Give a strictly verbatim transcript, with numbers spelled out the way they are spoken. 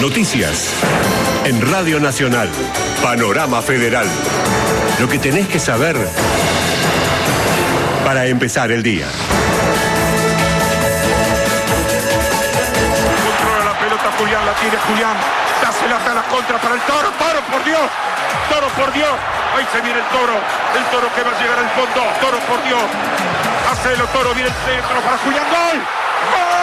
Noticias. En Radio Nacional. Panorama Federal. Lo que tenés que saber para empezar el día. Controla la pelota Julián, la tiene Julián. Dásela hasta la contra para el Toro. Toro, por Dios. Toro, por Dios. Ahí se viene el Toro. El Toro que va a llegar al fondo. Toro, por Dios. Hacelo, Toro. Viene el centro para Julián. ¡Gol! ¡Gol!